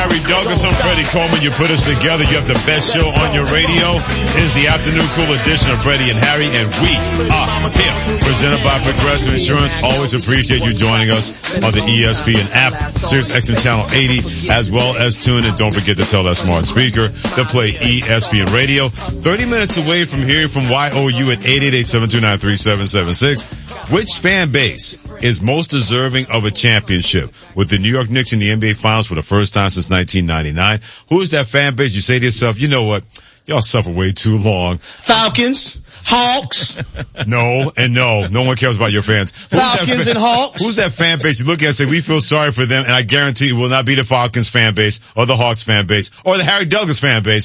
Harry Douglas, I'm Freddie Coleman. You put us together. You have the best show on your radio. It's the afternoon cool edition of Freddie and Harry, and we are here. Presented by Progressive Insurance. Always appreciate you joining us on the ESPN app, Sirius XM Channel 80, as well as tune in. Don't forget to tell that smart speaker to play ESPN Radio. 30 minutes away from hearing from YOU at 888-729-3776. Which fan base is most deserving of a championship? With the New York Knicks in the NBA Finals for the first time since 1999. Who is that fan base? You say to yourself, you know what? Y'all suffer way too long. Falcons, Hawks. No one cares about your fans. Falcons and Hawks. Who's that fan base you look at and say, we feel sorry for them, and I guarantee it will not be the Falcons fan base or the Hawks fan base or the Harry Douglas fan base,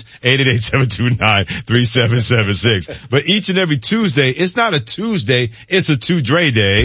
888-729-3776. But each and every Tuesday, it's not a Tuesday, it's a two-Dre day.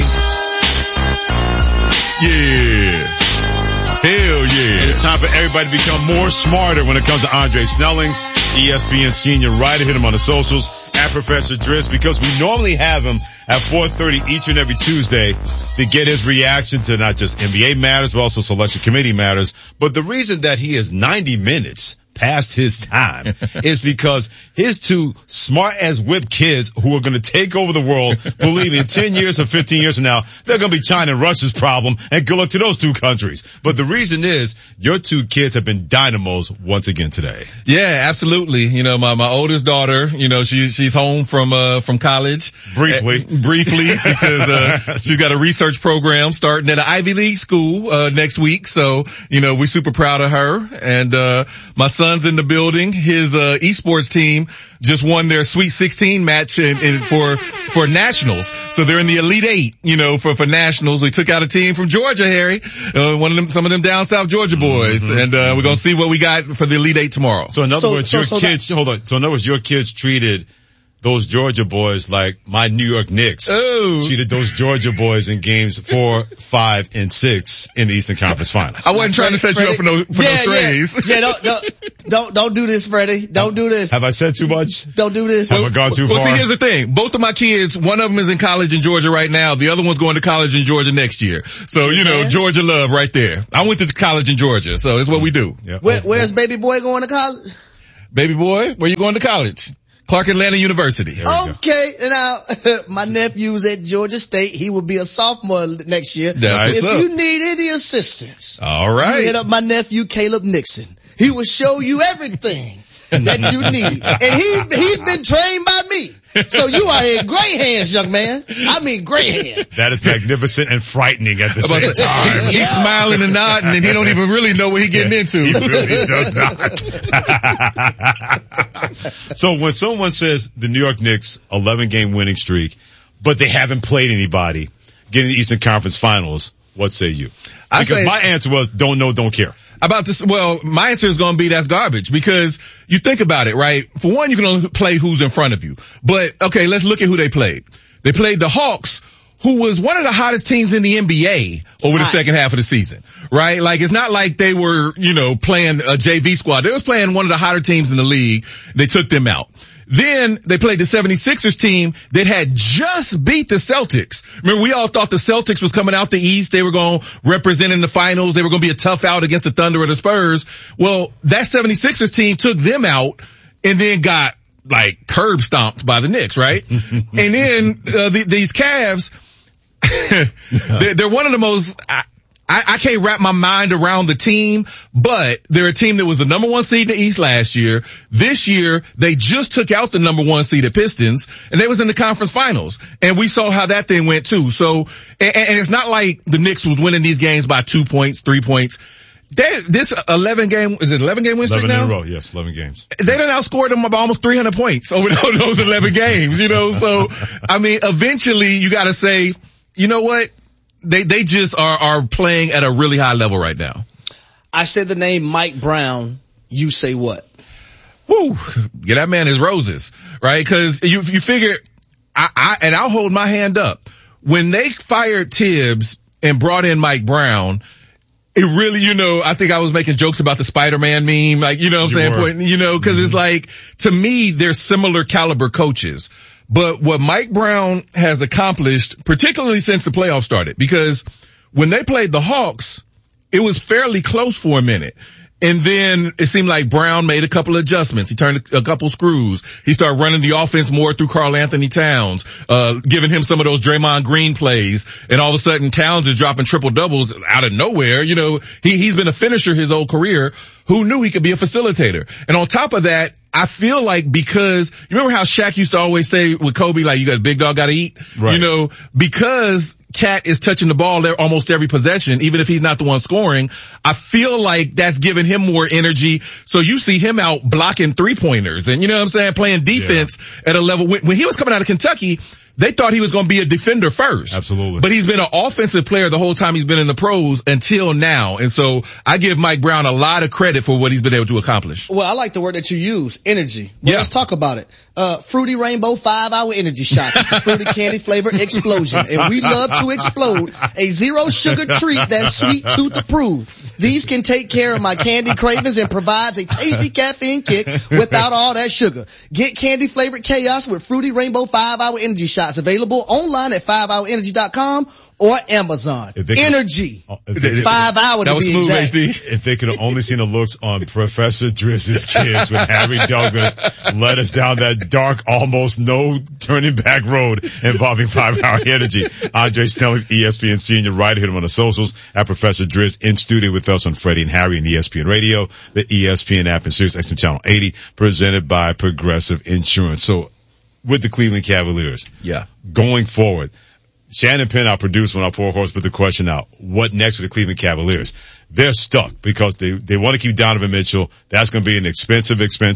Yeah. Hell yeah. It's time for everybody to become more smarter when it comes to Andre Snellings, ESPN senior writer. Hit him on the socials at Professor Driss, because we normally have him at 4:30 each and every Tuesday to get his reaction to not just NBA matters, but also selection committee matters. But the reason that he is 90 minutes past his time is because his two smart as whip kids who are going to take over the world, believe me, in 10 years or 15 years from now, they're going to be China and Russia's problem, and good luck to those two countries. But the reason is your two kids have been dynamos once again today. Yeah, absolutely. You know, my oldest daughter, you know, she's home from college. Briefly, because, she's got a research program starting at an Ivy League school, next week. So, you know, we're super proud of her. And, my son's in the building. His, esports team just won their Sweet 16 match for nationals. So they're in the Elite Eight, you know, for nationals. We took out a team from Georgia, Harry. Some of them down south Georgia boys. Mm-hmm. And, we're going to see what we got for the Elite Eight tomorrow. So in other words, your kids treated those Georgia boys like my New York Knicks cheated those Georgia boys in games 4, 5, and 6 in the Eastern Conference Finals. I wasn't trying to set you up for those strays. Yeah, don't do this, Freddie. Don't do this. Have I said too much? Don't do this. Have I gone too far? Well, see, here's the thing. Both of my kids, one of them is in college in Georgia right now. The other one's going to college in Georgia next year. So, you know, Georgia love right there. I went to college in Georgia, so it's what we do. Yep. Where's baby boy going to college? Baby boy, where you going to college? Clark Atlanta University. Okay, now my nephew's at Georgia State. He will be a sophomore next year. If you need any assistance, all right, you hit up my nephew Caleb Nixon. He will show you everything that you need, and he's been trained by me. So you are in great hands, young man. I mean, great hands. That is magnificent and frightening at the same time. He's smiling and nodding, and he don't even really know what he's getting into. He really does not. So when someone says the New York Knicks 11-game winning streak, but they haven't played anybody getting the Eastern Conference Finals, what say you? Because my answer was don't know, don't care. About this, well, my answer is going to be that's garbage, because you think about it, right? For one, you can only play who's in front of you. But, okay, let's look at who they played. They played the Hawks, who was one of the hottest teams in the NBA over the second half of the season, right? Like, it's not like they were, you know, playing a JV squad. They was playing one of the hotter teams in the league. They took them out. Then they played the 76ers team that had just beat the Celtics. Remember, we all thought the Celtics was coming out the East. They were going to represent in the finals. They were going to be a tough out against the Thunder or the Spurs. Well, that 76ers team took them out and then got like curb stomped by the Knicks, right? And then these Cavs, they're one of the most, I can't wrap my mind around the team, but they're a team that was the number 1 seed in the East last year. This year, they just took out the number 1 seed at Pistons, and they was in the conference finals. And we saw how that thing went too. So, and it's not like the Knicks was winning these games by 2 points, 3 points. This 11-game, is it 11-game win streak now? 11 in a row, yes, 11 games. They done outscored them by almost 300 points over those 11 games, you know? So, I mean, eventually you gotta say, you know what? They just are playing at a really high level right now. I said the name Mike Brown. You say what? Woo. Get that man his roses, right? Cause you figure, I'll hold my hand up. When they fired Tibbs and brought in Mike Brown, it really, you know, I think I was making jokes about the Spider-Man meme, like, you know what I'm saying? You know, cause it's like, to me, they're similar caliber coaches. But what Mike Brown has accomplished, particularly since the playoffs started, because when they played the Hawks, it was fairly close for a minute. And then it seemed like Brown made a couple of adjustments. He turned a couple screws. He started running the offense more through Karl Anthony Towns, giving him some of those Draymond Green plays. And all of a sudden Towns is dropping triple doubles out of nowhere. You know, he's been a finisher his whole career. Who knew he could be a facilitator? And on top of that, I feel like because you remember how Shaq used to always say with Kobe, like, you got a big dog gotta eat, right. You know, because Cat is touching the ball there almost every possession, even if he's not the one scoring. I feel like that's giving him more energy. So you see him out blocking 3-pointers and, you know what I'm saying, playing defense at a level. When he was coming out of Kentucky, they thought he was going to be a defender first. Absolutely. But he's been an offensive player the whole time he's been in the pros until now. And so I give Mike Brown a lot of credit for what he's been able to accomplish. Well, I like the word that you use, energy. Well, let's talk about it. Fruity Rainbow 5-hour energy shot. It's a fruity candy flavor explosion. And we love to explode a zero sugar treat that's sweet tooth approved. These can take care of my candy cravings and provides a tasty caffeine kick without all that sugar. Get candy flavored chaos with Fruity Rainbow 5-hour energy shots available online at 5hourenergy.com or Amazon. Energy. 5 hour to be exact. If they could have only seen the looks on Professor Drizz's kids when Harry Douglas led us down that dark, almost no turning back road involving 5 Hour Energy. Andre Snelling's ESPN senior writer, hit him on the socials at Professor Drizz, in studio with us on Freddie and Harry and ESPN Radio, the ESPN app and Sirius XM Channel 80, presented by Progressive Insurance. So with the Cleveland Cavaliers, going forward, Shannon Penn, our producer on our Four Horse, put the question out, what next for the Cleveland Cavaliers? They're stuck because they want to keep Donovan Mitchell. That's going to be an expensive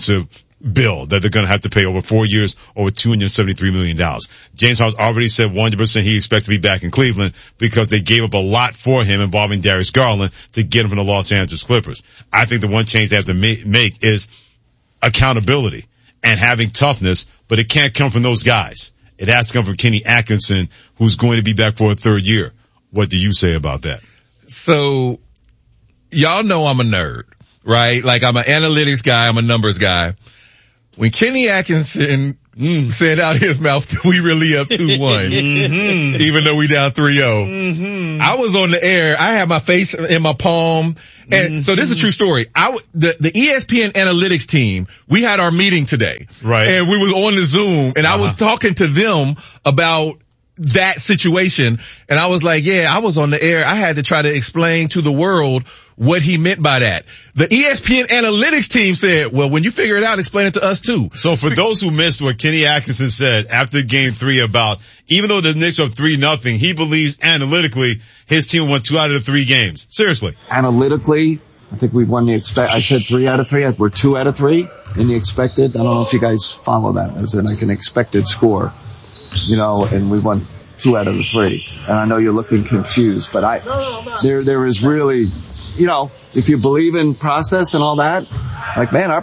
bill that they're going to have to pay over 4 years, over $273 million. James Harden's already said 100% he expects to be back in Cleveland because they gave up a lot for him involving Darius Garland to get him from the Los Angeles Clippers. I think the one change they have to make is accountability and having toughness, but it can't come from those guys. It has to come from Kenny Atkinson, who's going to be back for a third year. What do you say about that? So, y'all know I'm a nerd, right? Like, I'm an analytics guy, I'm a numbers guy. When Kenny Atkinson said out his mouth, we really up 2-1, even though we down 3-0. I was on the air, I had my face in my palm, and so this is a true story. The ESPN analytics team, we had our meeting today. Right. And we was on the Zoom, and I was talking to them about that situation, and I was like, I was on the air. I had to try to explain to the world what he meant by that. The ESPN analytics team said, well, when you figure it out, explain it to us too. So for those who missed what Kenny Atkinson said after game 3 about, even though the Knicks are up 3-0, he believes analytically his team won 2 out of the 3 games. Seriously. Analytically, I think we won I said 3 out of 3. We're 2 out of 3 in the expected. I don't know if you guys follow that. As in like an expected score, you know, and we won 2 out of the 3. And I know you're looking confused, but there is really, you know, if you believe in process and all that, like, man,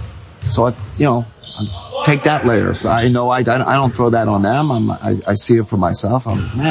take that layer. I know I don't throw that on them. I see it for myself.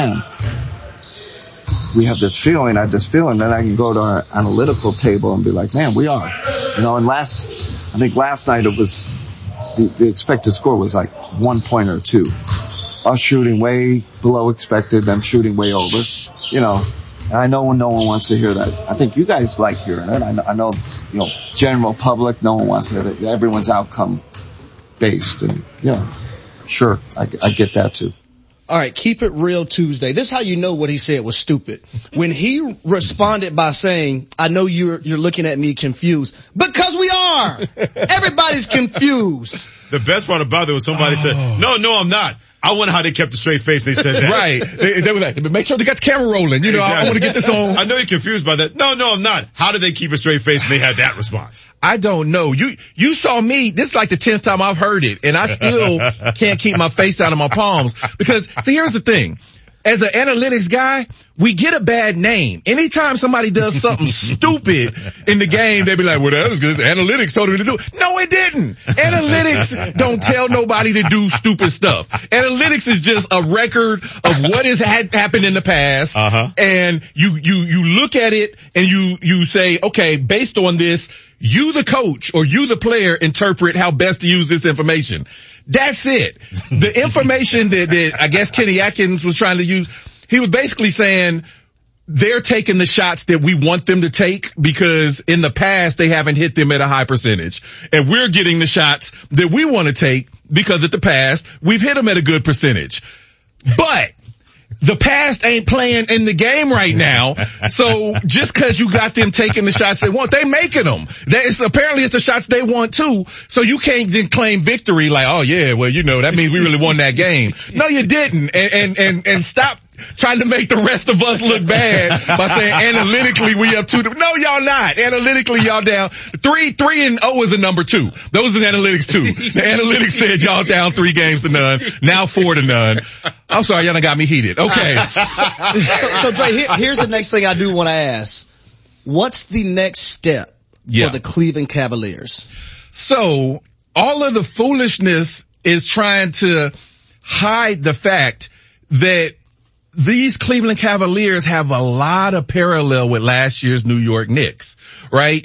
We have this feeling, then I can go to our analytical table and be like, man, we are. You know, and I think last night it was, the expected score was like 1 point or 2. Us shooting way below expected, them shooting way over. You know, I know no one wants to hear that. I think you guys like hearing it. I know, you know, general public, no one wants to hear it. Everyone's outcome based, and, you know, sure, I get that too. All right, keep it real Tuesday. This is how you know what he said was stupid. When he responded by saying, I know you're looking at me confused. Because we are! Everybody's confused. The best part about it was somebody said, no, I'm not. I wonder how they kept a straight face when they said that. Right. They were like, make sure they got the camera rolling. You know, exactly. I want to get this on. I know you're confused by that. No, I'm not. How did they keep a straight face when they had that response? I don't know. You saw me. This is like the 10th time I've heard it, and I still can't keep my face out of my palms. Because, see, here's the thing. As an analytics guy, we get a bad name. Anytime somebody does something stupid in the game, they be like, well, that was good. Analytics told me to do it. No, it didn't. Analytics don't tell nobody to do stupid stuff. Analytics is just a record of what has happened in the past. And you look at it and you say, okay, based on this, you the coach or you the player interpret how best to use this information. That's it. The information that I guess Kenny Atkins was trying to use, he was basically saying, they're taking the shots that we want them to take because in the past they haven't hit them at a high percentage. And we're getting the shots that we want to take because at the past we've hit them at a good percentage. But the past ain't playing in the game right now. So just cause you got them taking the shots they want, they making them. Apparently it's the shots they want too. So you can't then claim victory like, oh yeah, well, that means we really won that game. No, you didn't. And stop trying to make the rest of us look bad by saying analytically we up 2. No, y'all not. Analytically y'all down 3-0 is a number 2. Those are analytics too. The analytics said y'all down 3 games to none. Now 4-0. I'm sorry, y'all done got me heated. Okay. So Dre, here's the next thing I do want to ask. What's the next step for the Cleveland Cavaliers? So all of the foolishness is trying to hide the fact that these Cleveland Cavaliers have a lot of parallel with last year's New York Knicks, right?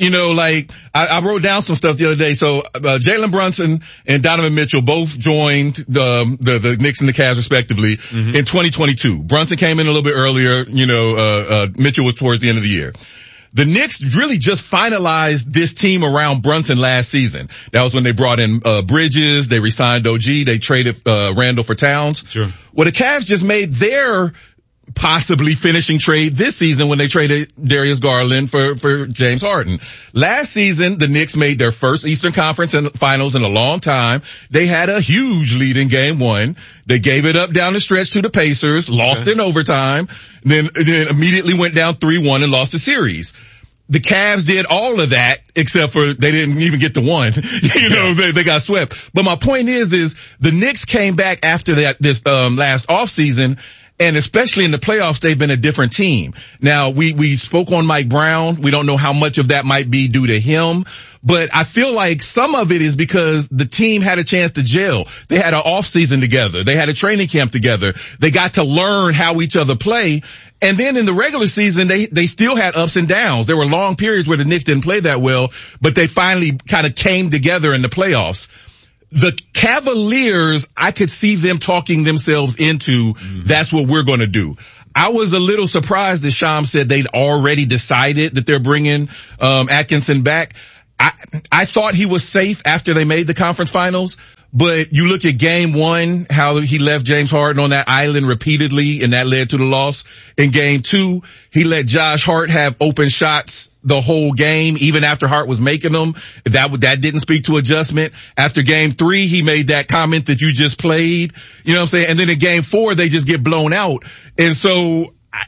I wrote down some stuff the other day. So, Jalen Brunson and Donovan Mitchell both joined the Knicks and the Cavs respectively in 2022. Brunson came in a little bit earlier, Mitchell was towards the end of the year. The Knicks really just finalized this team around Brunson last season. That was when they brought in Bridges, they re-signed OG, they traded Randall for Towns. Sure. Well, the Cavs just made their possibly finishing trade this season when they traded Darius Garland for James Harden. Last season, the Knicks made their first Eastern Conference Finals in a long time. They had a huge lead in game 1. They gave it up down the stretch to the Pacers, lost in overtime, then immediately went down 3-1 and lost the series. The Cavs did all of that except for they didn't even get the 1. They got swept. But my point is the Knicks came back after this last offseason. And especially in the playoffs, they've been a different team. Now, we spoke on Mike Brown. We don't know how much of that might be due to him, but I feel like some of it is because the team had a chance to gel. They had an off season together. They had a training camp together. They got to learn how each other play. And then in the regular season, they still had ups and downs. There were long periods where the Knicks didn't play that well, but they finally kind of came together in the playoffs. The Cavaliers, I could see them talking themselves into that's what we're going to do. I was a little surprised that Shams said they'd already decided that they're bringing Atkinson back. I thought he was safe after they made the conference finals, but you look at game 1, how he left James Harden on that island repeatedly, and that led to the loss. In game 2, he let Josh Hart have open shots the whole game, even after Hart was making them. That didn't speak to adjustment. After game 3, he made that comment that you just played. You know what I'm saying? And then in game 4, they just get blown out. And so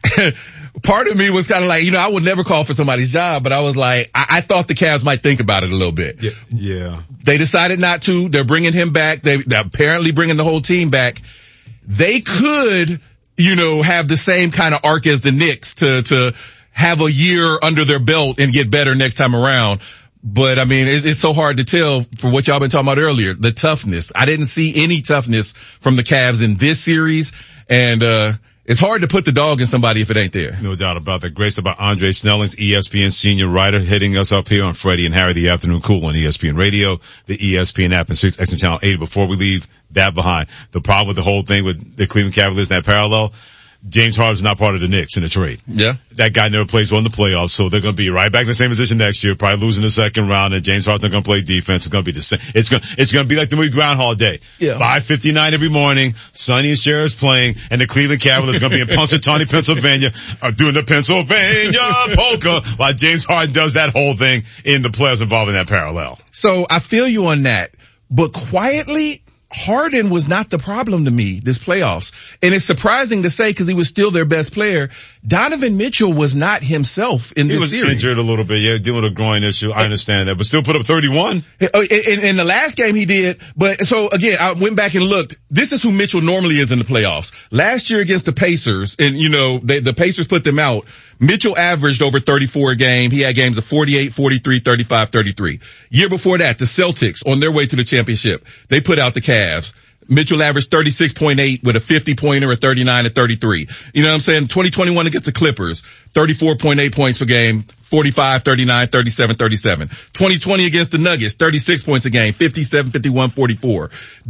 part of me was kind of like, I would never call for somebody's job, but I was like, I thought the Cavs might think about it a little bit. Yeah. They decided not to. They're bringing him back. They're apparently bringing the whole team back. They could, have the same kind of arc as the Knicks to have a year under their belt and get better next time around. But I mean, it's so hard to tell for what y'all been talking about earlier, the toughness. I didn't see any toughness from the Cavs in this series, and it's hard to put the dog in somebody if it ain't there. No doubt about that. Great stuff about Andre Snellings, ESPN senior writer, hitting us up here on Freddie and Harry, the afternoon cool on ESPN Radio, the ESPN app, and 6 X Channel 80. Before we leave that behind, the problem with the whole thing with the Cleveland Cavaliers, that parallel, James Harden's not part of the Knicks in the trade. Yeah. That guy never plays well in the playoffs, so they're going to be right back in the same position next year, probably losing the second round, and James Harden's not going to play defense. It's going to be the same. It's going to be like the movie Groundhog Day. Yeah. 5:59 every morning, Sonny and Cher is playing, and the Cleveland Cavaliers are going to be in Punxsutawney, Pennsylvania, doing the Pennsylvania polka, while James Harden does that whole thing in the playoffs involving that parallel. So I feel you on that, but quietly, Harden was not the problem to me this playoffs. And it's surprising to say because he was still their best player. Donovan Mitchell was not himself in this series. He was injured a little bit, dealing with a groin issue. I understand that, but still put up 31. In the last game he did, but so again, I went back and looked. This is who Mitchell normally is in the playoffs. Last year against the Pacers, and the Pacers put them out. Mitchell averaged over 34 a game. He had games of 48, 43, 35, 33. Year before that, the Celtics on their way to the championship, they put out the Cavs. Mitchell averaged 36.8 with a 50-pointer, a 39 and 33. You know what I'm saying? 2021 against the Clippers, 34.8 points per game, 45, 39, 37, 37. 2020 against the Nuggets, 36 points a game, 57, 51, 44.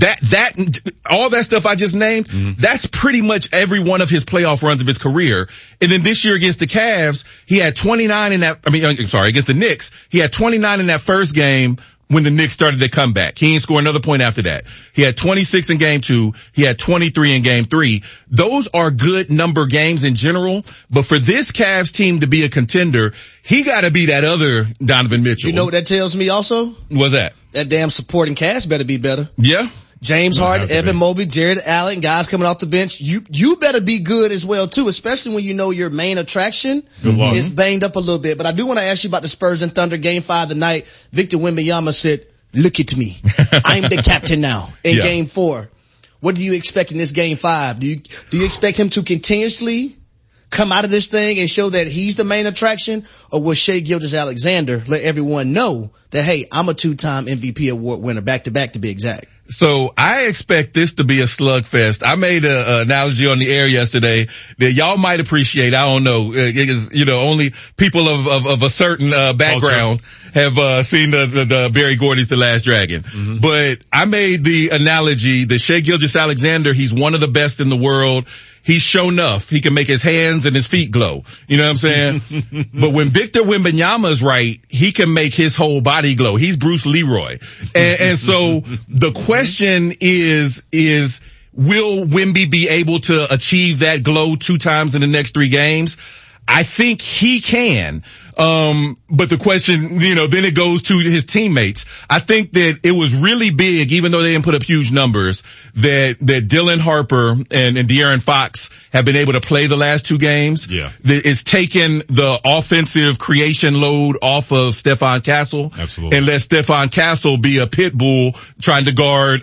All that stuff I just named, that's pretty much every one of his playoff runs of his career. And then this year against the Cavs, he had 29 against the Knicks, he had 29 in that first game when the Knicks started their comeback. He didn't score another point after that. He had 26 in game 2. He had 23 in game 3. Those are good number games in general, but for this Cavs team to be a contender, he gotta be that other Donovan Mitchell. You know what that tells me also? What's that? That damn supporting cast better be better. Yeah. James Harden, Evan Mobley, Jared Allen, guys coming off the bench. You better be good as well too, especially when you know your main attraction is banged up a little bit. But I do want to ask you about the Spurs and Thunder game 5 tonight. Victor Wembanyama said, "Look at me. I'm the captain now." In game 4. What do you expect in this game 5? Do you expect him to continuously come out of this thing and show that he's the main attraction, or will Shai Gilgeous-Alexander let everyone know that, hey, I'm a 2-time MVP award winner, back-to-back to be exact? So I expect this to be a slugfest. I made an analogy on the air yesterday that y'all might appreciate. I don't know. Only people of a certain background have seen the Barry Gordy's The Last Dragon. But I made the analogy that Shai Gilgeous-Alexander, he's one of the best in the world. He's shown enough. He can make his hands and his feet glow. You know what I'm saying? But when Victor Wembanyama's right, he can make his whole body glow. He's Bruce Leroy. And so the question is will Wemby be able to achieve that glow 2 times in the next 3 games? I think he can. But the question, then it goes to his teammates. I think that it was really big, even though they didn't put up huge numbers, that Dylan Harper and De'Aaron Fox have been able to play the last 2 games. Yeah. It's taken the offensive creation load off of Stephon Castle. Absolutely. And let Stephon Castle be a pit bull trying to guard,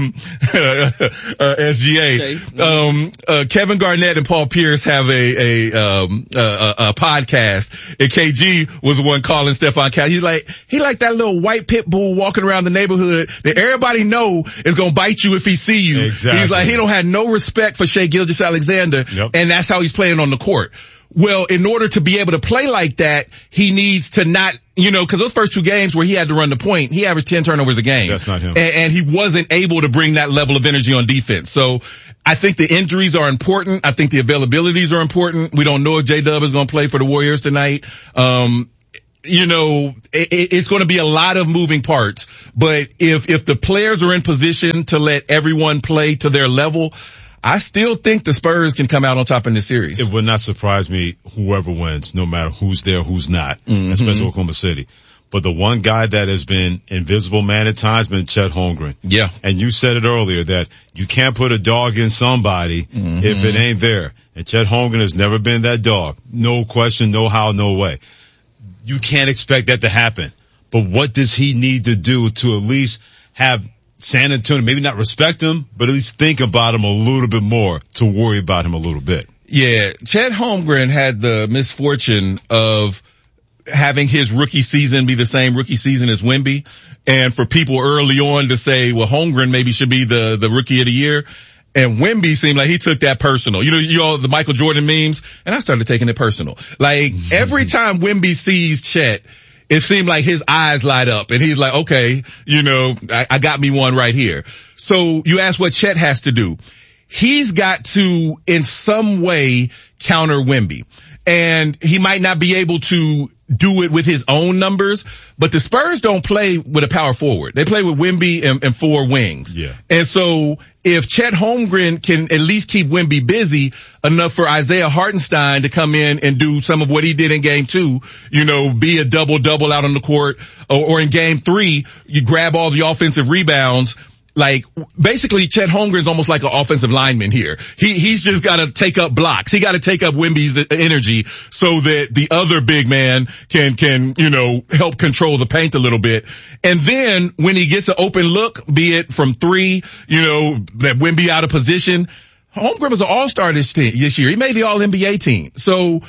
SGA. Kevin Garnett and Paul Pierce have a podcast, and KG was the one calling Stephon Castle. He like that little white pit bull walking around the neighborhood that everybody know is gonna bite you if he see you. Exactly. He's like, he don't have no respect for Shai Gilgeous-Alexander, and that's how he's playing on the court. Well, in order to be able to play like that, he needs to not, cause those first 2 games where he had to run the point, he averaged 10 turnovers a game. That's not him. And he wasn't able to bring that level of energy on defense. So I think the injuries are important. I think the availabilities are important. We don't know if J-Dub is going to play for the Warriors tonight. It's going to be a lot of moving parts, but if the players are in position to let everyone play to their level, I still think the Spurs can come out on top in this series. It would not surprise me whoever wins, no matter who's there, who's not, especially Oklahoma City. But the one guy that has been invisible man at times been Chet Holmgren. Yeah. And you said it earlier that you can't put a dog in somebody if it ain't there. And Chet Holmgren has never been that dog. No question, no how, no way. You can't expect that to happen. But what does he need to do to at least have San Antonio, maybe not respect him, but at least think about him a little bit more, to worry about him a little bit? Yeah. Chet Holmgren had the misfortune of having his rookie season be the same rookie season as Wemby. And for people early on to say, well, Holmgren maybe should be the rookie of the year. And Wemby seemed like he took that personal. The Michael Jordan memes, and I started taking it personal. Like every time Wemby sees Chet, it seemed like his eyes light up and he's like, okay, I got me one right here. So you ask what Chet has to do. He's got to in some way counter Wemby. And he might not be able to do it with his own numbers, but the Spurs don't play with a power forward. They play with Wemby and 4 wings. Yeah. And so if Chet Holmgren can at least keep Wemby busy enough for Isaiah Hartenstein to come in and do some of what he did in game 2, be a double-double out on the court, or in game 3, you grab all the offensive rebounds. Like, basically, Chet Holmgren is almost like an offensive lineman here. He's just got to take up blocks. He got to take up Wemby's energy so that the other big man can help control the paint a little bit. And then when he gets an open look, be it from 3, that Wemby out of position, Holmgren was an all-star this year. He made the All-NBA team. So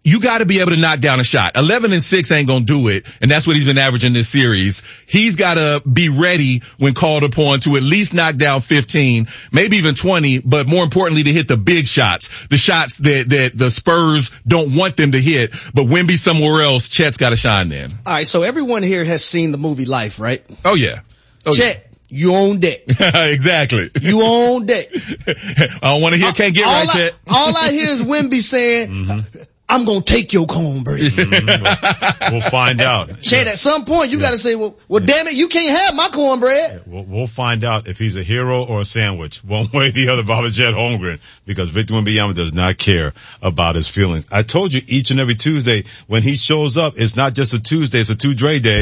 you got to be able to knock down a shot. 11-6 ain't gonna do it, and that's what he's been averaging this series. He's got to be ready when called upon to at least knock down 15, maybe even 20, but more importantly to hit the big shots, the shots that the Spurs don't want them to hit. But Wemby somewhere else, Chet's got to shine then. All right, so everyone here has seen the movie Life, right? Oh yeah. Chet. You on deck. Exactly. You on deck. I don't want to hear can't get right, Chet. All I hear is Wemby saying, I'm going to take your cornbread. We'll find out. Chet, at some point, you got to say, well, damn it, you can't have my cornbread. We'll find out if he's a hero or a sandwich. One way or the other about Chet Holmgren, because Victor Wembanyama does not care about his feelings. I told you each and every Tuesday when he shows up, it's not just a Tuesday, it's a 2 Dre day.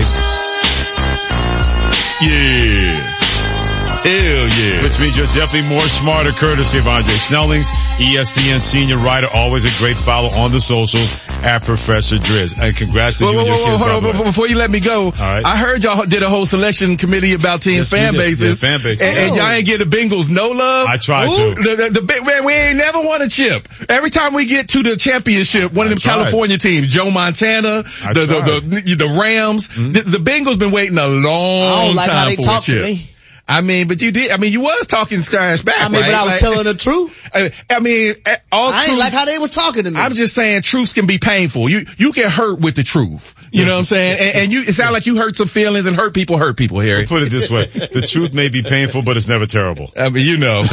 Yeah. Hell yeah. Which means you're definitely more smarter, courtesy of Andre Snellings, ESPN senior writer, always a great follow on the socials at Professor Driz. And congrats to you and your kids. Hold on, before you let me go, right. I heard y'all did a whole selection committee about teams' fan bases. Yeah, fan base. And y'all ain't give the Bengals no love. I tried to. Man, we ain't never won a chip. Every time we get to the championship, one of them California teams, Joe Montana, the Rams, the Bengals been waiting a long like time how they for talk a chip. to me. I mean, but you did. I mean, you was talking trash back. I mean, right? but I was telling the truth. I mean, I ain't like how they was talking to me. I'm just saying, truths can be painful. You can hurt with the truth. You know what I'm saying? And it sounds like you hurt some feelings, and hurt people, Harry. Put it this way: the truth may be painful, but it's never terrible. I mean, you know, it'll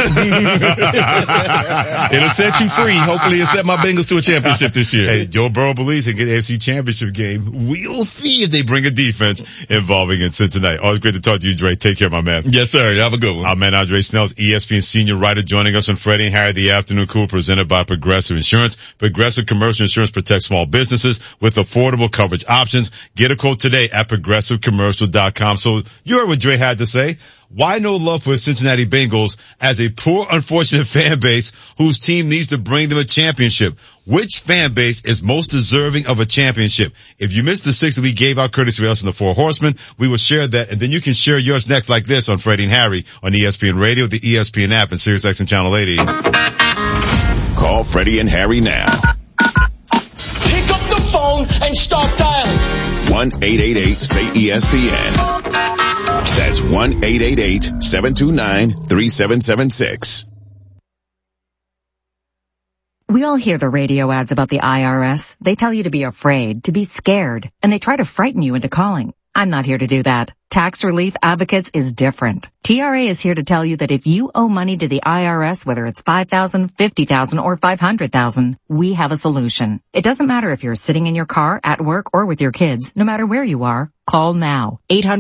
set you free. Hopefully, it'll set my Bengals to a championship this year. Hey, Joe Burrow believes he can get AFC Championship game. We'll see if they bring a defense involving in Cincinnati. Always great to talk to you, Dre. Take care, my man. Yes, sir. Have a good one. Our man Andre Snell's ESPN senior writer joining us on Freddie and Harry the Afternoon Cool, presented by Progressive Insurance. Progressive Commercial Insurance protects small businesses with affordable coverage options. Get a quote today at progressivecommercial.com. So you heard what Dre had to say. Why no love for Cincinnati Bengals as a poor, unfortunate fan base whose team needs to bring them a championship? Which fan base is most deserving of a championship? If you missed the 6 that we gave out courtesy of us and the 4 Horsemen, we will share that, and then you can share yours next like this on Freddie and Harry on ESPN Radio, the ESPN app, and SiriusXM Channel 80. Call Freddie and Harry now. Pick up the phone and start dialing. 1-888-SAY-ESPN. That's 1-888-729-3776. We all hear the radio ads about the IRS. They tell you to be afraid, to be scared, and they try to frighten you into calling. I'm not here to do that. Tax Relief Advocates is different. TRA is here to tell you that if you owe money to the IRS, whether it's $5,000, $50,000, or $500,000, we have a solution. It doesn't matter if you're sitting in your car, at work, or with your kids. No matter where you are, call now.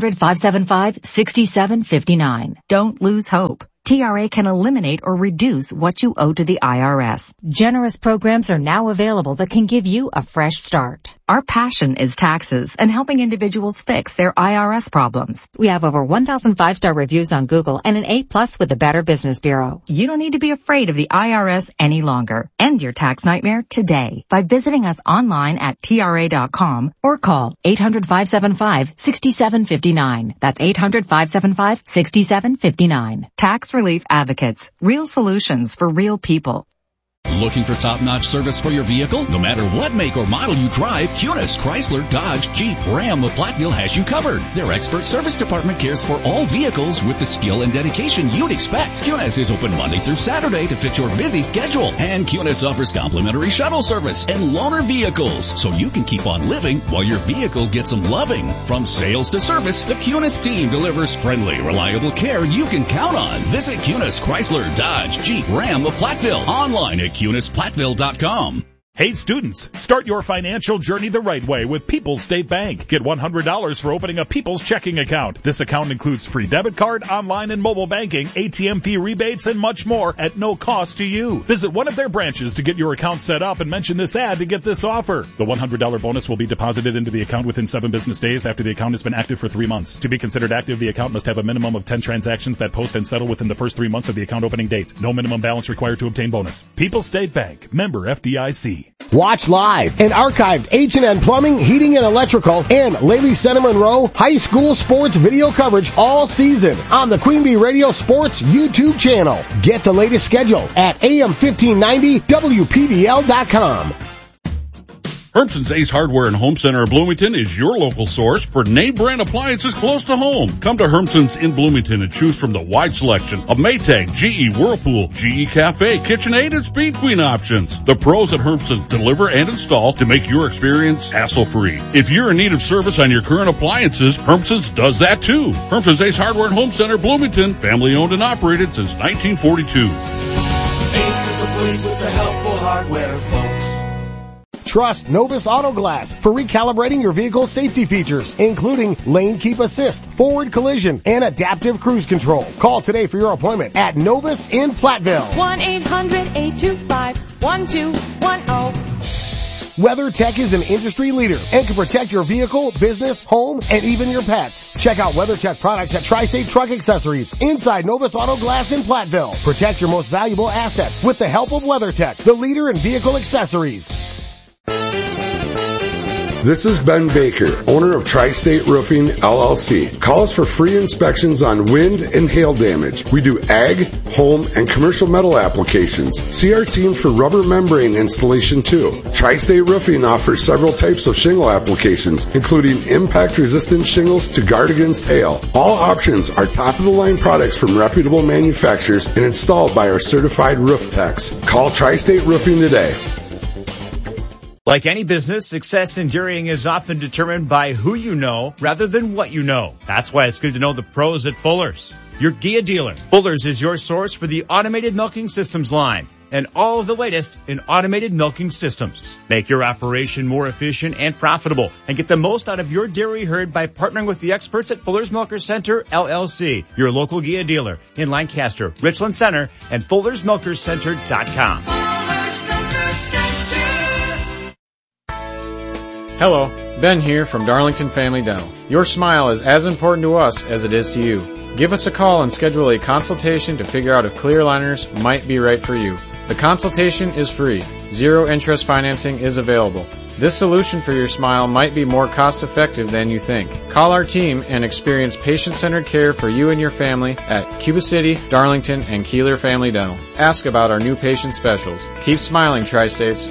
800-575-6759. Don't lose hope. TRA can eliminate or reduce what you owe to the IRS. Generous programs are now available that can give you a fresh start. Our passion is taxes and helping individuals fix their IRS problems. We have over 1,000 5-star reviews on Google and an A+ with the Better Business Bureau. You don't need to be afraid of the IRS any longer. End your tax nightmare today by visiting us online at TRA.com or call 800-575-6759. That's 800-575-6759. Tax Relief Advocates. Real solutions for real people. Looking for top-notch service for your vehicle? No matter what make or model you drive, Kunis, Chrysler, Dodge, Jeep, Ram, of Platteville has you covered. Their expert service department cares for all vehicles with the skill and dedication you'd expect. Kunis is open Monday through Saturday to fit your busy schedule. And Kunis offers complimentary shuttle service and loaner vehicles, so you can keep on living while your vehicle gets some loving. From sales to service, the Kunis team delivers friendly, reliable care you can count on. Visit Kunis, Chrysler, Dodge, Jeep, Ram of Platteville online at KunisPlatteville.com. Hey students, start your financial journey the right way with People's State Bank. Get $100 for opening a People's checking account. This account includes free debit card, online and mobile banking, ATM fee rebates, and much more at no cost to you. Visit one of their branches to get your account set up and mention this ad to get this offer. The $100 bonus will be deposited into the account within 7 business days after the account has been active for 3 months. To be considered active, the account must have a minimum of 10 transactions that post and settle within the first 3 months of the account opening date. No minimum balance required to obtain bonus. People's State Bank. Member FDIC. Watch live and archived H&N Plumbing, Heating, and Electrical and Lely Center Monroe High School sports video coverage all season on the Queen Bee Radio Sports YouTube channel. Get the latest schedule at AM1590WPBL.com. Hermson's Ace Hardware and Home Center of Bloomington is your local source for name brand appliances close to home. Come to Hermson's in Bloomington and choose from the wide selection of Maytag, GE, Whirlpool, GE Cafe, KitchenAid, and Speed Queen options. The pros at Hermson's deliver and install to make your experience hassle-free. If you're in need of service on your current appliances, Hermson's does that too. Hermson's Ace Hardware and Home Center, Bloomington, family owned and operated since 1942. Ace is the place with the helpful hardware, folks. Trust Novus Auto Glass for recalibrating your vehicle's safety features, including lane keep assist, forward collision, and adaptive cruise control. Call today for your appointment at Novus in Platteville. 1-800-825-1210. WeatherTech is an industry leader and can protect your vehicle, business, home, and even your pets. Check out WeatherTech products at Tri-State Truck Accessories inside Novus Auto Glass in Platteville. Protect your most valuable assets with the help of WeatherTech, the leader in vehicle accessories. This is Ben Baker, owner of Tri-State Roofing, LLC. Call us for free inspections on wind and hail damage. We do ag, home, and commercial metal applications. See our team for rubber membrane installation too. Tri-State Roofing offers several types of shingle applications, including impact-resistant shingles to guard against hail. All options are top-of-the-line products from reputable manufacturers and installed by our certified roof techs. Call Tri-State Roofing today. Like any business, success in dairying is often determined by who you know rather than what you know. That's why it's good to know the pros at Fuller's, your Gia dealer. Fuller's is your source for the automated milking systems line and all of the latest in automated milking systems. Make your operation more efficient and profitable and get the most out of your dairy herd by partnering with the experts at Fuller's Milkers Center, LLC, your local Gia dealer in Lancaster, Richland Center, and FullersMilkersCenter.com. Fuller's Milkers Center. Hello, Ben here from Darlington Family Dental. Your smile is as important to us as it is to you. Give us a call and schedule a consultation to figure out if clear aligners might be right for you. The consultation is free. Zero interest financing is available. This solution for your smile might be more cost effective than you think. Call our team and experience patient-centered care for you and your family at Cuba City, Darlington, and Keeler Family Dental. Ask about our new patient specials. Keep smiling, Tri-States.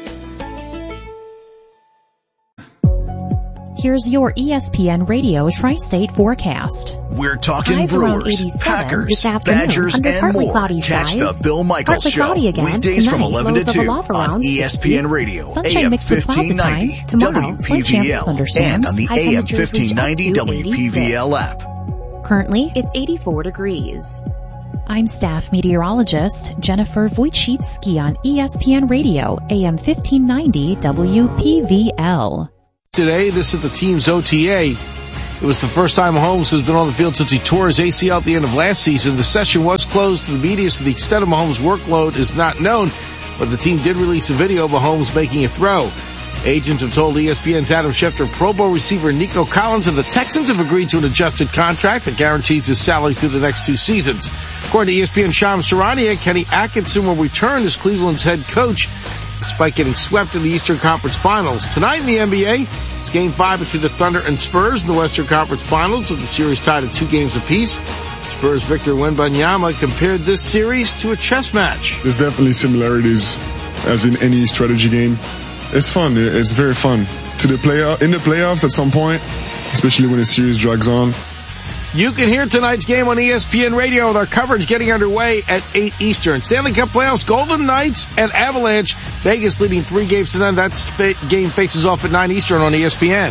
Here's your ESPN Radio Tri-State forecast. We're talking Highs Brewers, Packers, Badgers, and more. Catch the Bill Michaels Show weekdays from 11 to 2 on ESPN Radio, AM 1590, WPVL, and on the AM 1590 WPVL app. Currently, it's 84 degrees. I'm staff meteorologist Jennifer Wojcicki on ESPN Radio, AM 1590 WPVL. Today, this is the team's OTA. It was the first time Mahomes has been on the field since he tore his ACL at the end of last season. The session was closed to the media, so the extent of Mahomes' workload is not known, but the team did release a video of Mahomes making a throw. Agents have told ESPN's Adam Schefter Pro Bowl receiver Nico Collins and the Texans have agreed to an adjusted contract that guarantees his salary through the next 2 seasons. According to ESPN Shams Charania, Kenny Atkinson will return as Cleveland's head coach despite getting swept in the Eastern Conference Finals. Tonight in the NBA, it's Game 5 between the Thunder and Spurs in the Western Conference Finals, with the series tied at 2 games apiece. Spurs Victor Wembanyama compared this series to a chess match. There's definitely similarities, as in any strategy game. It's fun. It's very fun. In the playoffs at some point, especially when the series drags on. You can hear tonight's game on ESPN Radio with our coverage getting underway at 8 Eastern. Stanley Cup playoffs, Golden Knights and Avalanche. Vegas leading 3 games to none. That game faces off at 9 Eastern on ESPN.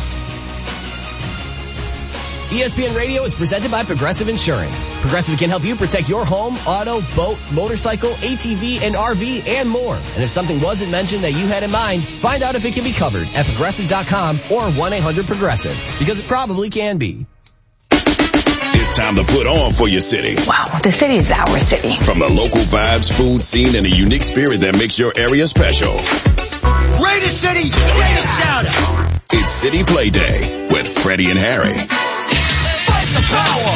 ESPN Radio is presented by Progressive Insurance. Progressive can help you protect your home, auto, boat, motorcycle, ATV, and RV, and more. And if something wasn't mentioned that you had in mind, find out if it can be covered at Progressive.com or 1-800-PROGRESSIVE, because it probably can be. It's time to put on for your city. Wow, the city is our city. From the local vibes, food scene, and the unique spirit that makes your area special. Raider City, greatest shout out. It's City Play Day with Freddie and Harry. Fight the power.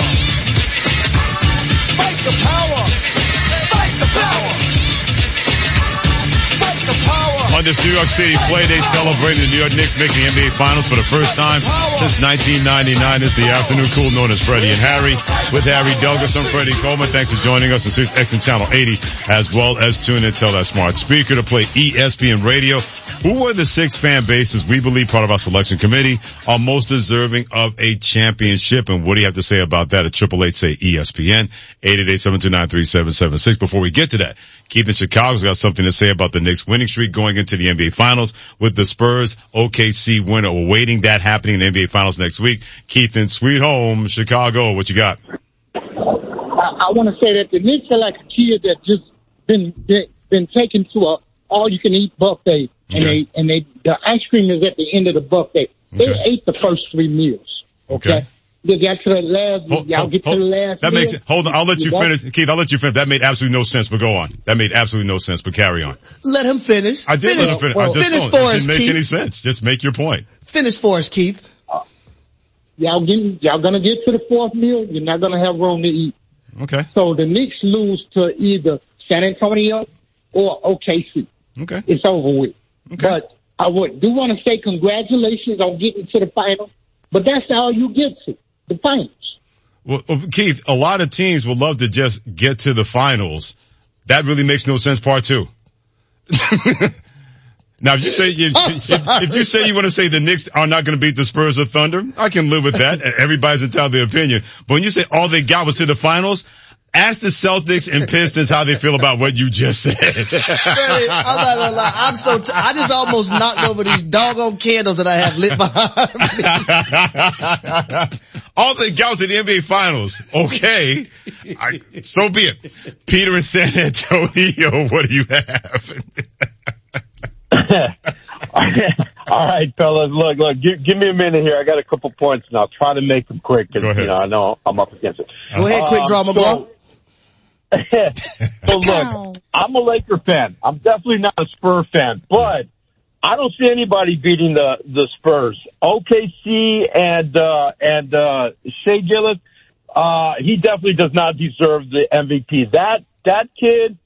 Fight the power. Fight the power. Fight the power. this New York City play day celebrating the New York Knicks making the NBA Finals for the first time since 1999. It's the afternoon cool known as Freddie and Harry. With Harry Douglas, I'm Freddie Coleman. Thanks for joining us on XM Channel 80, as well as tune in, tell that smart speaker to play ESPN Radio. Who are the 6 fan bases we believe part of our selection committee are most deserving of a championship? And what do you have to say about that at 888-SAY-ESPN, 888-729-3776. Before we get to that, Keith in Chicago's got something to say about the Knicks winning streak going into the NBA Finals with the Spurs OKC winner. We're waiting that happening in the NBA Finals next week. Keith in Sweet Home, Chicago, what you got? I want to say that the Knicks are like a kid that just been taken to a all-you-can-eat buffet, and the ice cream is at the end of the buffet. They ate the first 3 meals. Okay. They got to the last. Y'all get to the last. That makes it. Hold on. I'll let you finish, Keith. I'll let you finish. That made absolutely no sense. But go on. That made absolutely no sense. But carry on. Let him finish. I did let him finish. Well, finish for us, Keith. It didn't make any sense. Just make your point. Finish for us, Keith. Y'all gonna get to the 4th meal. You're not gonna have room to eat. Okay. So the Knicks lose to either San Antonio or OKC. Okay. It's over with. Okay. But I do want to say congratulations on getting to the final. But that's all you get to, the finals. Well, Keith, a lot of teams would love to just get to the finals. That really makes no sense, part 2. Now, if you say you want to say the Knicks are not going to beat the Spurs or Thunder, I can live with that. Everybody's entitled to their opinion. But when you say all they got was to the finals, ask the Celtics and Pistons how they feel about what you just said. Freddie, I'm not gonna lie. I just almost knocked over these doggone candles that I have lit behind me. All they got was to the NBA Finals. Okay. So be it. Peter in San Antonio, what do you have? All right, fellas. Look. Give me a minute here. I got a couple points, and I'll try to make them quick because I know I'm up against it. Go ahead, quick drama, bro. So look, I'm a Laker fan. I'm definitely not a Spur fan, but I don't see anybody beating the Spurs. OKC and Shai Gilgeous, he definitely does not deserve the MVP. That kid.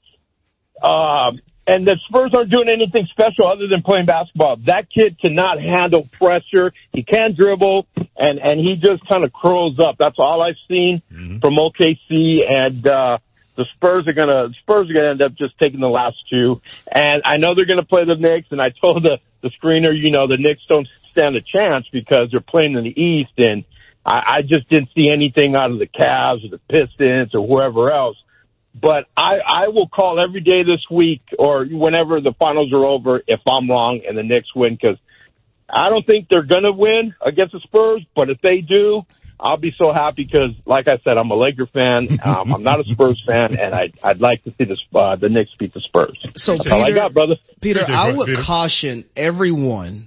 And the Spurs aren't doing anything special other than playing basketball. That kid cannot handle pressure. He can dribble, and he just kind of curls up. That's all I've seen from OKC, and the Spurs are gonna end up just taking the last 2. And I know they're gonna play the Knicks, and I told the screener, the Knicks don't stand a chance because they're playing in the East, and I just didn't see anything out of the Cavs or the Pistons or whoever else. But I will call every day this week or whenever the finals are over if I'm wrong and the Knicks win, because I don't think they're going to win against the Spurs. But if they do, I'll be so happy because, like I said, I'm a Laker fan. I'm not a Spurs fan, and I'd like to see the Knicks beat the Spurs. So that's all I got, brother. Peter, I would caution everyone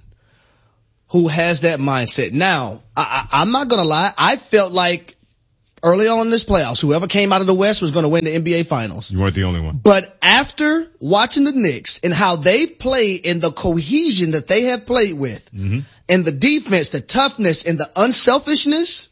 who has that mindset. Now, I'm not going to lie. I felt like early on in this playoffs, whoever came out of the West was going to win the NBA Finals. You weren't the only one. But after watching the Knicks and how they've played and the cohesion that they have played with, and the defense, the toughness, and the unselfishness,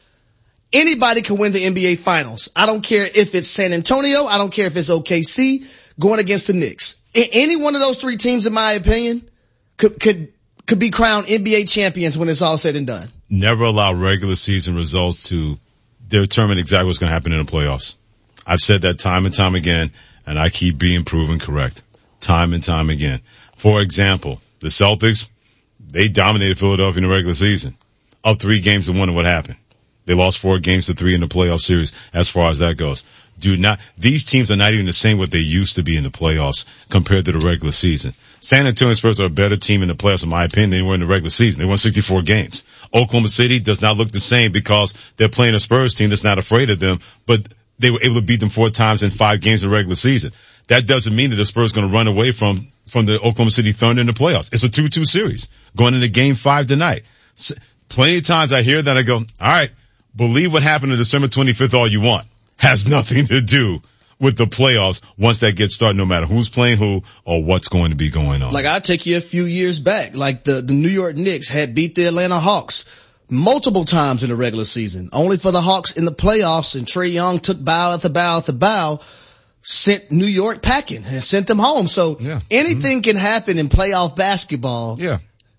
anybody can win the NBA Finals. I don't care if it's San Antonio. I don't care if it's OKC going against the Knicks. Any one of those 3 teams, in my opinion, could be crowned NBA champions when it's all said and done. Never allow regular season results to determine exactly what's going to happen in the playoffs. I've said that time and time again, and I keep being proven correct time and time again. For example, the Celtics, they dominated Philadelphia in the regular season. Up 3 games to 1, and what happened? They lost 4 games to 3 in the playoff series as far as that goes. These teams are not even the same what they used to be in the playoffs compared to the regular season. San Antonio Spurs are a better team in the playoffs, in my opinion, than they were in the regular season. They won 64 games. Oklahoma City does not look the same because they're playing a Spurs team that's not afraid of them, but they were able to beat them 4 times in 5 games in the regular season. That doesn't mean that the Spurs are going to run away from the Oklahoma City Thunder in the playoffs. It's a 2-2 series going into game 5 tonight. Plenty of times I hear that, I go, all right, believe what happened on December 25th all you want. Has nothing to do with the playoffs once that gets started, no matter who's playing who or what's going to be going on. Like, I'll take you a few years back. Like, the New York Knicks had beat the Atlanta Hawks multiple times in the regular season, only for the Hawks in the playoffs, and Trae Young took bow after bow after bow sent New York packing and sent them home. So anything can happen in playoff basketball. Yeah.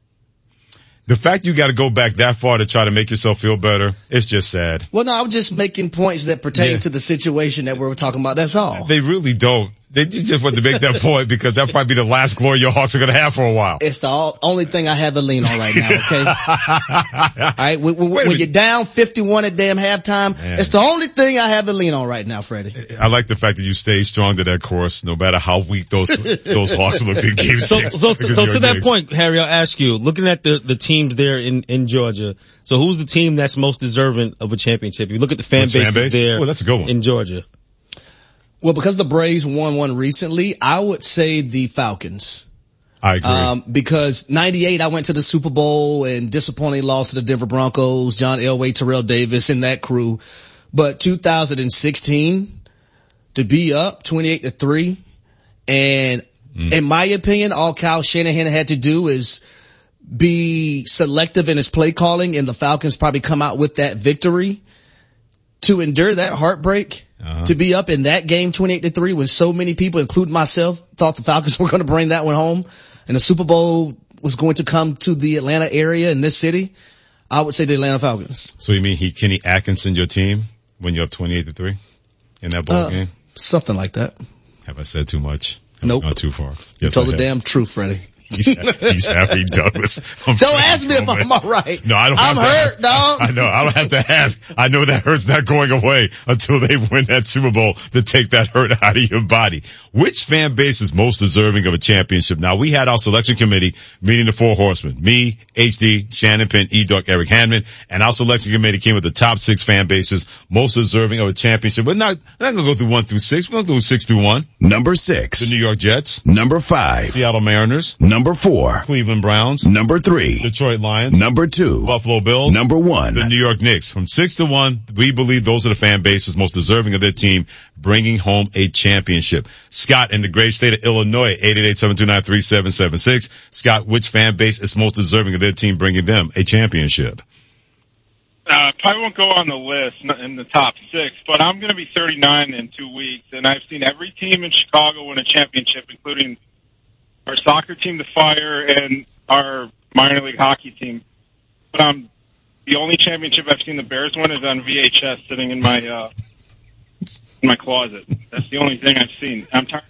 The fact you got to go back that far to try to make yourself feel better, it's just sad. Well, no, I'm just making points that pertain to the situation that we're talking about. That's all. They really don't. They just want to make that point because that'll probably be the last glory your Hawks are going to have for a while. It's the only thing I have to lean on right now, okay? All right, when you're down 51 at damn halftime, it's the only thing I have to lean on right now, Freddie. I like the fact that you stayed strong to that course, no matter how weak those Hawks look in game six. So to that point, Harry, I'll ask you, looking at the teams there in Georgia, so who's the team that's most deserving of a championship? You look at the fan bases there that's a good one. In Georgia. Well, because the Braves won one recently, I would say the Falcons. I agree. Because 98, I went to the Super Bowl and disappointingly lost to the Denver Broncos, John Elway, Terrell Davis, and that crew. But 2016, to be up 28-3, and in my opinion, all Kyle Shanahan had to do is be selective in his play calling, and the Falcons probably come out with that victory. To endure that heartbreak, to be up in that game 28-3 when so many people, including myself, thought the Falcons were going to bring that one home and the Super Bowl was going to come to the Atlanta area in this city, I would say the Atlanta Falcons. So you mean Kenny Atkinson your team when you're up 28-3 in that ball game? Something like that. Have I said too much? Have Nope. I gone too far? You told the damn truth, Freddie. He's Harry Douglas. Don't ask me if I'm all right. No, I don't have I'm to hurt, ask. dog. I know. I don't have to ask. I know that hurt's not going away until they win that Super Bowl to take that hurt out of your body. Which fan base is most deserving of a championship? Now, we had our selection committee meeting the four horsemen. Me, HD, Shannon Penn, E-Duck, Eric Hanman, and our selection committee came with the top 6 fan bases most deserving of a championship. We're not going to go through 1 through 6. We're going to go 6 through 1. Number 6. The New York Jets. Number 5. Seattle Mariners. Number 4. Cleveland Browns. Number 3. Detroit Lions. Number 2. Buffalo Bills. Number 1. The New York Knicks. From 6 to 1, we believe those are the fan bases most deserving of their team bringing home a championship. Scott in the great state of Illinois, 888-729-3776. Scott, which fan base is most deserving of their team bringing them a championship? Probably won't go on the list in the top 6, but I'm going to be 39 in 2 weeks, and I've seen every team in Chicago win a championship, including our soccer team, the Fire, and our minor league hockey team. But the only championship I've seen the Bears win is on VHS sitting in my closet. That's the only thing I've seen. I'm tired.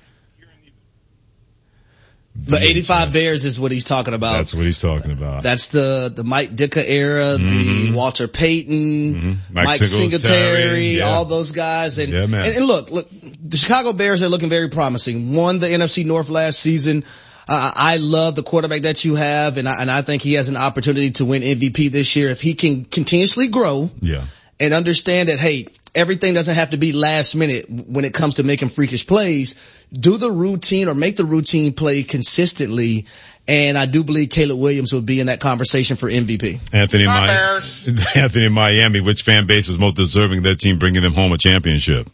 The 85 Bears is what he's talking about. That's what he's talking about. That's the Mike Ditka era, the Walter Payton, Mike Singletary, all those guys. And, man. And look, the Chicago Bears are looking very promising. Won the NFC North last season. I love the quarterback that you have, and I think he has an opportunity to win MVP this year if he can continuously grow. Yeah. And understand that, hey, everything doesn't have to be last minute when it comes to making freakish plays. Do the routine or make the routine play consistently. And I do believe Caleb Williams will be in that conversation for MVP. Anthony in Miami, which fan base is most deserving of their team bringing them home a championship?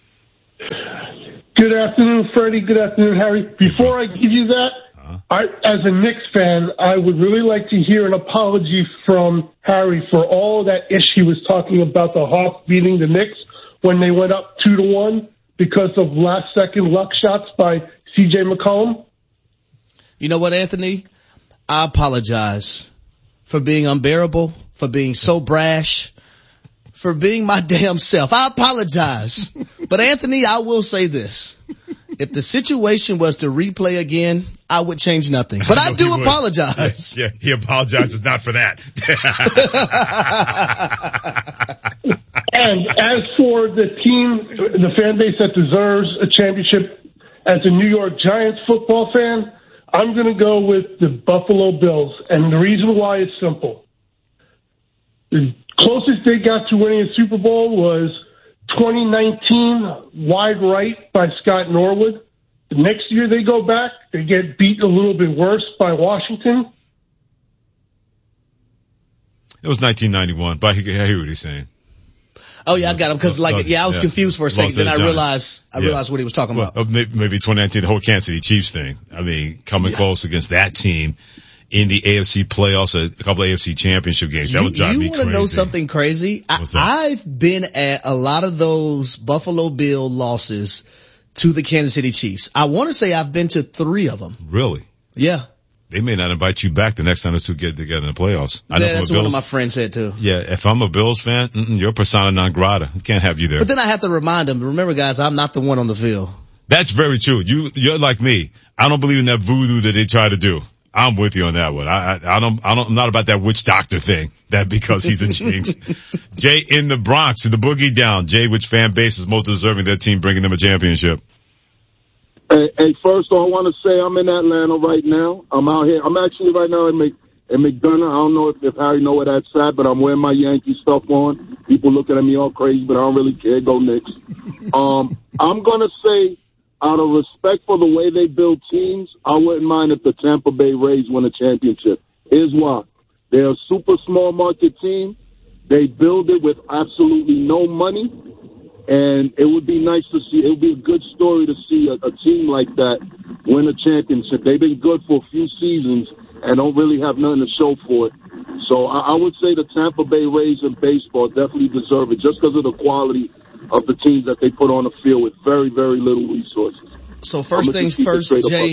Good afternoon, Freddie. Good afternoon, Harry. Before I give you that, as a Knicks fan, I would really like to hear an apology from Harry for all that ish he was talking about the Hawks beating the Knicks when they went up 2-1 because of last-second luck shots by C.J. McCollum. You know what, Anthony? I apologize for being unbearable, for being so brash, for being my damn self. I apologize. But, Anthony, I will say this. If the situation was to replay again, I would change nothing. But I do apologize. Yeah, he apologizes not for that. And as for the team, the fan base that deserves a championship, as a New York Giants football fan, I'm going to go with the Buffalo Bills. And the reason why is simple. The closest they got to winning a Super Bowl was 2019 wide right by Scott Norwood. The next year they go back, they get beat a little bit worse by Washington. It was 1991, but I hear what he's saying. Oh yeah, I got him because I was confused for a second. Then I realized what he was talking about. Maybe 2019, the whole Kansas City Chiefs thing. I mean, coming close against that team in the AFC playoffs, a couple of AFC championship games. That would drive me crazy. You want to know something crazy? I've been at a lot of those Buffalo Bill losses to the Kansas City Chiefs. I want to say I've been to 3 of them. Really? Yeah. They may not invite you back the next time the two get together in the playoffs. That's what one of my friends said too. Yeah, if I'm a Bills fan, you're persona non grata. We can't have you there. But then I have to remind them, remember guys, I'm not the one on the field. That's very true. You're like me. I don't believe in that voodoo that they try to do. I'm with you on that one. I'm not about that witch doctor thing. That because he's a jinx. Jay in the Bronx, the boogie down. Jay, which fan base is most deserving of their team bringing them a championship? Hey, first all, I want to say I'm in Atlanta right now. I'm out here. I'm actually right now in McDonough. I don't know if Harry know where that's at, but I'm wearing my Yankee stuff on. People looking at me all crazy, but I don't really care. Go Knicks. I'm going to say, out of respect for the way they build teams, I wouldn't mind if the Tampa Bay Rays win a championship. Here's why. They're a super small market team. They build it with absolutely no money. And it would be nice to see, it would be a good story to see a team like that win a championship. They've been good for a few seasons and don't really have nothing to show for it. So I would say the Tampa Bay Rays in baseball definitely deserve it just because of the quality of the teams that they put on the field with very, very little resources. So first things first,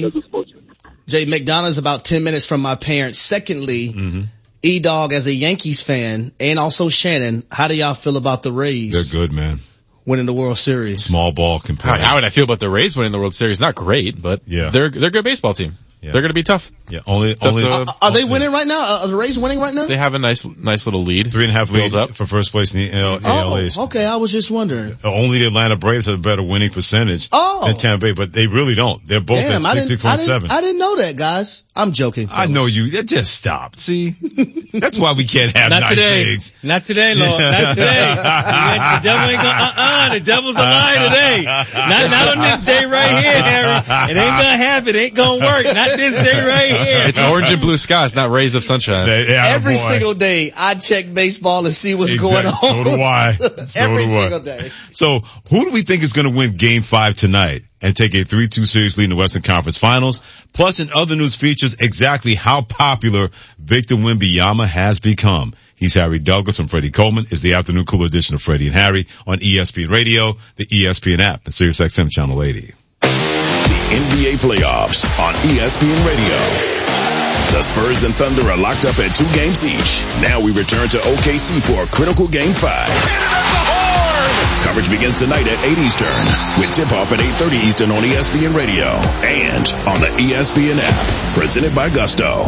Jay, McDonough's about 10 minutes from my parents. Secondly, E-Dog as a Yankees fan and also Shannon, how do y'all feel about the Rays? They're good, man. Winning the World Series. Small ball compared. How would I feel about the Rays winning the World Series? Not great, but they're a good baseball team. Yeah. They're going to be tough. Yeah, are they winning right now? Are the Rays winning right now? They have a nice little lead. 3.5 lead up for first place in the AL East. Okay. I was just wondering. Only the Atlanta Braves have a better winning percentage than Tampa Bay, but they really don't. They're both at 60.7. I didn't know that, guys. I'm joking. I know you. Just stop. See? That's why we can't have nice things. Not today, Lord. Not today. The devil ain't gonna, the devil's a lie today. Not on this day right here, Harry. It ain't gonna happen. It ain't gonna work. Not this day right here. It's orange and blue skies, not rays of sunshine. Every single day, I check baseball and see what's going on. So do I. Every single day. So, who do we think is going to win Game 5 tonight and take a 3-2 series lead in the Western Conference Finals? Plus, in other news features, exactly how popular Victor Wembanyama has become. He's Harry Douglas, and Freddie Coleman is the afternoon cooler edition of Freddie and Harry on ESPN Radio, the ESPN app, and SiriusXM Channel 80. The NBA playoffs on ESPN Radio. The Spurs and Thunder are locked up at 2 games each. Now we return to OKC for a critical Game 5. Coverage begins tonight at 8 Eastern with tip-off at 8:30 Eastern on ESPN Radio and on the ESPN app. Presented by Gusto.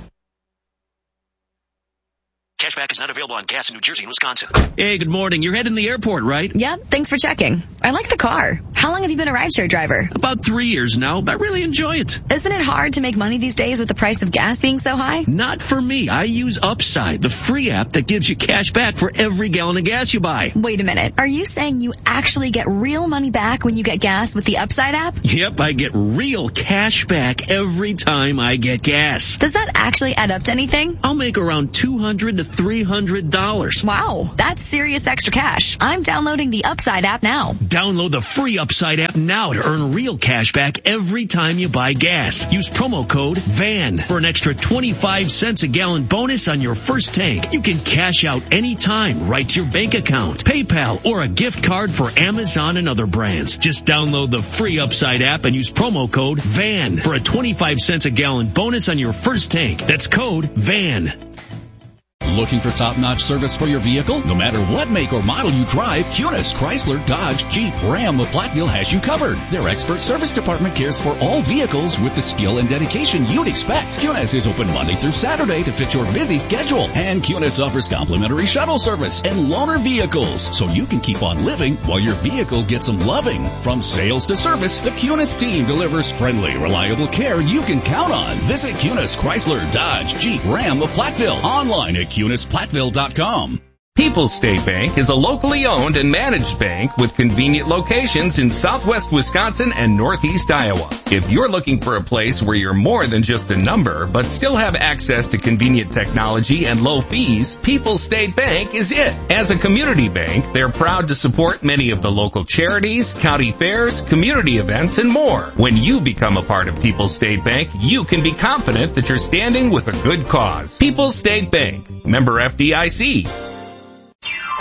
Cashback is not available on gas in New Jersey and Wisconsin. Hey, good morning. You're heading to the airport, right? Yep, thanks for checking. I like the car. How long have you been a rideshare driver? About 3 years now, but I really enjoy it. Isn't it hard to make money these days with the price of gas being so high? Not for me. I use Upside, the free app that gives you cash back for every gallon of gas you buy. Wait a minute. Are you saying you actually get real money back when you get gas with the Upside app? Yep, I get real cash back every time I get gas. Does that actually add up to anything? I'll make around $200 to $300. Wow, that's serious extra cash. I'm downloading the Upside app now. Download the free Upside app now to earn real cash back every time you buy gas. Use promo code VAN for an extra 25 cents a gallon bonus on your first tank. You can cash out anytime right to your bank account, PayPal, or a gift card for Amazon and other brands. Just download the free Upside app and use promo code VAN for a 25 cents a gallon bonus on your first tank. That's code VAN. Looking for top-notch service for your vehicle? No matter what make or model you drive, Kunis, Chrysler, Dodge, Jeep, Ram of Platteville has you covered. Their expert service department cares for all vehicles with the skill and dedication you'd expect. Kunis is open Monday through Saturday to fit your busy schedule. And Kunis offers complimentary shuttle service and loaner vehicles, so you can keep on living while your vehicle gets some loving. From sales to service, the Kunis team delivers friendly, reliable care you can count on. Visit Kunis, Chrysler, Dodge, Jeep, Ram of Platteville. Online at KunisPlatteville.com. People's State Bank is a locally owned and managed bank with convenient locations in southwest Wisconsin and northeast Iowa. If you're looking for a place where you're more than just a number, but still have access to convenient technology and low fees, People's State Bank is it. As a community bank, they're proud to support many of the local charities, county fairs, community events, and more. When you become a part of People's State Bank, you can be confident that you're standing with a good cause. People's State Bank, member FDIC.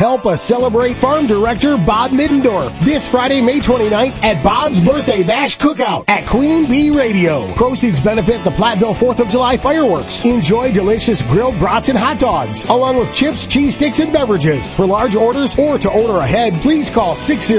Help us celebrate Farm Director Bob Middendorf this Friday, May 29th at Bob's Birthday Bash Cookout at Queen Bee Radio. Proceeds benefit the Platteville 4th of July fireworks. Enjoy delicious grilled brats and hot dogs, along with chips, cheese sticks, and beverages. For large orders or to order ahead, please call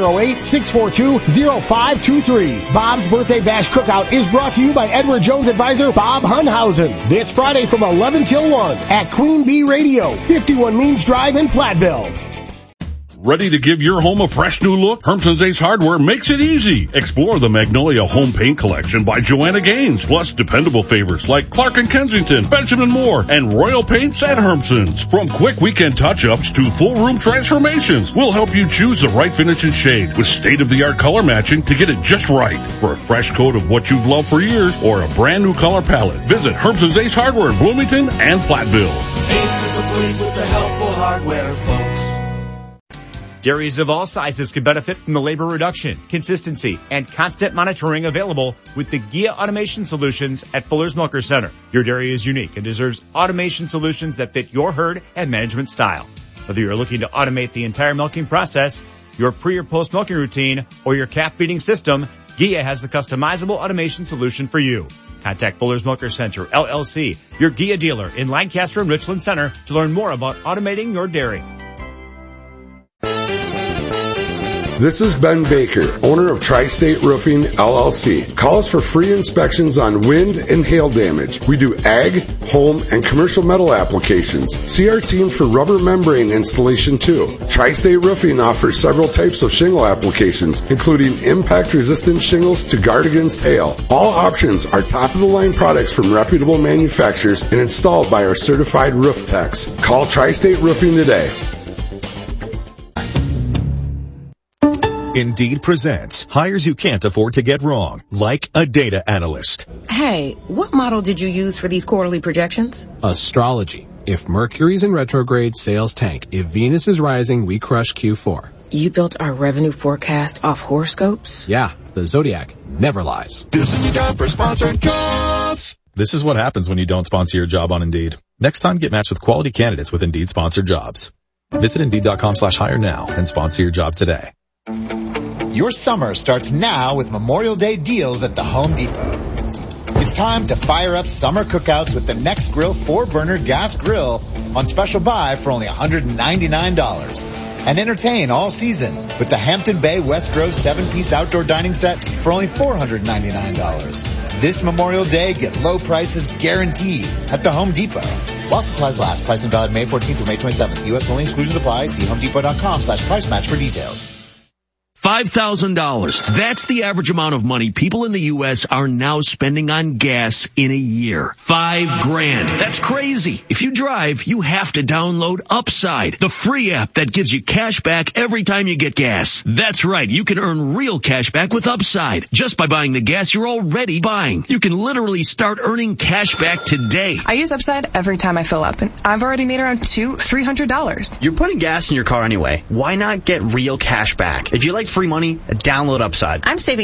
608-642-0523. Bob's Birthday Bash Cookout is brought to you by Edward Jones advisor Bob Hunhausen. This Friday from 11 till 1 at Queen Bee Radio, 51 Means Drive in Platteville. Ready to give your home a fresh new look? Hermson's Ace Hardware makes it easy. Explore the Magnolia Home Paint Collection by Joanna Gaines, plus dependable favorites like Clark & Kensington, Benjamin Moore, and Royal Paints at Hermson's. From quick weekend touch-ups to full room transformations, we'll help you choose the right finish and shade with state-of-the-art color matching to get it just right. For a fresh coat of what you've loved for years or a brand new color palette, visit Hermson's Ace Hardware in Bloomington and Platteville. Ace is the place with the helpful hardware, folks. Dairies of all sizes can benefit from the labor reduction, consistency, and constant monitoring available with the Gia Automation Solutions at Fuller's Milker Center. Your dairy is unique and deserves automation solutions that fit your herd and management style. Whether you're looking to automate the entire milking process, your pre- or post-milking routine, or your calf feeding system, Gia has the customizable automation solution for you. Contact Fuller's Milker Center, LLC, your Gia dealer in Lancaster and Richland Center to learn more about automating your dairy. This is Ben Baker, owner of Tri-State Roofing, LLC. Call us for free inspections on wind and hail damage. We do ag, home, and commercial metal applications. See our team for rubber membrane installation too. Tri-State Roofing offers several types of shingle applications, including impact-resistant shingles to guard against hail. All options are top-of-the-line products from reputable manufacturers and installed by our certified roof techs. Call Tri-State Roofing today. Indeed presents hires you can't afford to get wrong, like a data analyst. Hey, what model did you use for these quarterly projections? Astrology. If Mercury's in retrograde, sales tank. If Venus is rising, we crush Q4. You built our revenue forecast off horoscopes? Yeah, the Zodiac never lies. This is a job for sponsored jobs. This is what happens when you don't sponsor your job on Indeed. Next time, get matched with quality candidates with Indeed sponsored jobs. Visit Indeed.com/hire now and sponsor your job today. Your summer starts now with Memorial Day deals at the Home Depot. It's time to fire up summer cookouts with the Next Grill 4-burner gas grill on special buy for only $199. And entertain all season with the Hampton Bay West Grove 7-piece outdoor dining set for only $499. This Memorial Day, get low prices guaranteed at the Home Depot. While supplies last, pricing valid May 14th through May 27th. U.S. only, exclusions apply. See HomeDepot.com/price match for details. $5,000. That's the average amount of money people in the U.S. are now spending on gas in a year. $5,000. That's crazy. If you drive, you have to download Upside, the free app that gives you cash back every time you get gas. That's right. You can earn real cash back with Upside just by buying the gas you're already buying. You can literally start earning cash back today. I use Upside every time I fill up, and I've already made around $300. You're putting gas in your car anyway. Why not get real cash back? If you like free money, download Upside. I'm saving